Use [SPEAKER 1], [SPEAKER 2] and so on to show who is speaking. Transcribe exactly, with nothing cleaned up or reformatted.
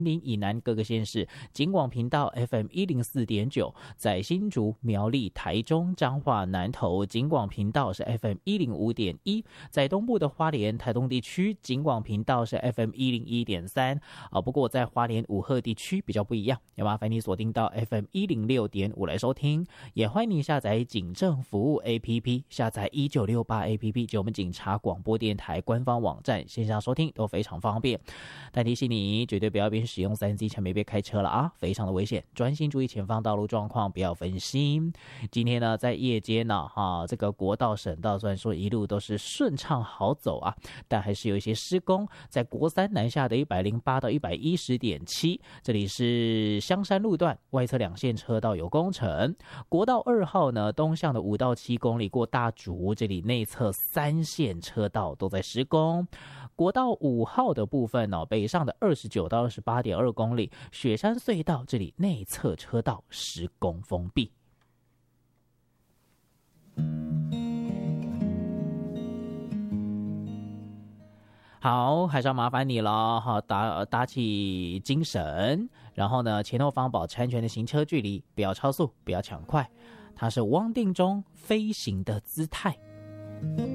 [SPEAKER 1] 林以南各个县市，警广频道 F M 一零四点九，在新竹、苗栗、台中、彰化、南投，警广频道是 F M 一零五点一，在东部的花莲、台东地区，警广频道是 F M 一零一点三啊。不过在花莲五鹤地区比较不一样，要麻烦你锁定到 F M 一零六点五来收听。也欢迎你下载警政服务 A P P， 下载一九六八 A P P， 就我们警察广播电台官方网站，线上收听都非常方便。但提醒你，绝对不要边使用 三 C 产品边开车了啊，非常的危险，专心注意前方道路状况，不要分心。今天呢，在夜间呢，哈，这个国道、省道虽然说一路都是顺畅好走啊，但还是有一些施工。在国三南下的一百零八到一百一十点七，这里是香山路段外侧两线车道有工程。国道二号呢，东向的五到七公里过大竹，这里内侧三线车道都在施工。国道五号的部分呢，北上的二十九到二十八点二公里，雪山隧道这里内侧车道施工封闭。好，还是要麻烦你了哈，打打起精神，然后呢，前后方保持安全的行车距离，不要超速，不要抢快。它是汪定中飞行的姿态。